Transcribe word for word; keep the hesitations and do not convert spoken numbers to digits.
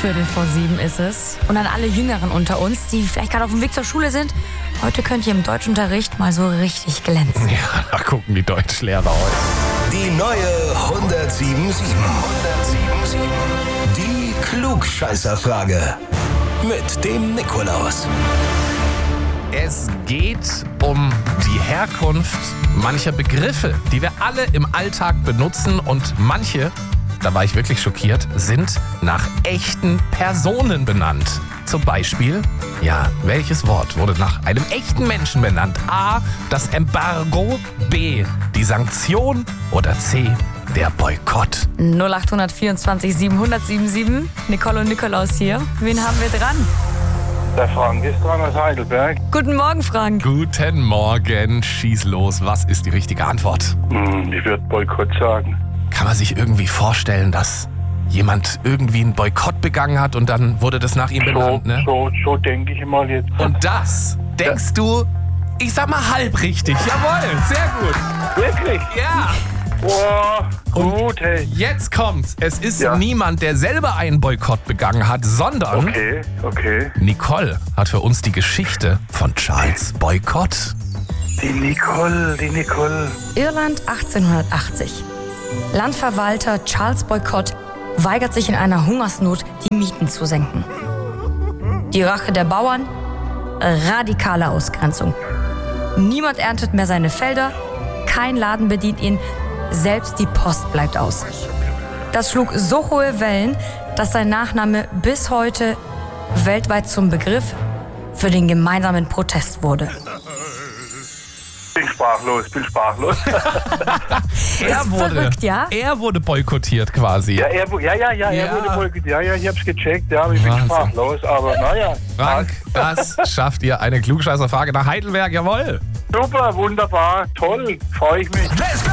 Viertel vor sieben ist es. Und an alle Jüngeren unter uns, die vielleicht gerade auf dem Weg zur Schule sind, heute könnt ihr im Deutschunterricht mal so richtig glänzen. Ja, da gucken die Deutschlehrer heute. Die neue hundertsieben Komma sieben. Die Klugscheißerfrage. Mit dem Nikolaus. Es geht um die Herkunft mancher Begriffe, die wir alle im Alltag benutzen, und manche, da war ich wirklich schockiert, sind nach echten Personen benannt. Zum Beispiel, ja, welches Wort wurde nach einem echten Menschen benannt? A, das Embargo, B, die Sanktion oder C, der Boykott. null acht vierundzwanzig siebenhundert siebenundsieben. Nicole und Nikolaus hier. Wen haben wir dran? Der Frank ist dran aus Heidelberg. Guten Morgen, Frank. Guten Morgen, schieß los. Was ist die richtige Antwort? Hm, ich würde Boykott sagen. Kann man sich irgendwie vorstellen, dass jemand irgendwie einen Boykott begangen hat und dann wurde das nach ihm So, benannt, ne? so, so denke ich mal jetzt. Und das denkst du, ich sag mal halb richtig. Jawohl, sehr gut. Wirklich? Ja. Boah, Und gut, hey. jetzt kommt's. Es ist Ja. niemand, der selber einen Boykott begangen hat, sondern Okay, okay. Nicole hat für uns die Geschichte von Charles Boykott. Die Nicole, die Nicole. Irland achtzehnhundertachtzig. Landverwalter Charles Boykott weigert sich in einer Hungersnot, die Mieten zu senken. Die Rache der Bauern? Radikale Ausgrenzung. Niemand erntet mehr seine Felder, kein Laden bedient ihn, selbst die Post bleibt aus. Das schlug so hohe Wellen, dass sein Nachname bis heute weltweit zum Begriff für den gemeinsamen Protest wurde. Bin sprachlos, bin sprachlos. Er wurde, verrückt, ja? er wurde boykottiert quasi. ja, er, wu- ja, ja, ja, Ja. er wurde boykottiert. Ja, ja, ich hab's gecheckt, ja, aber ich bin Wahnsinn. sprachlos. Aber naja. Frank, das schafft ihr. Eine Klugscheißerfrage nach Heidelberg, jawohl. Super, wunderbar, toll, freue ich mich. Let's go!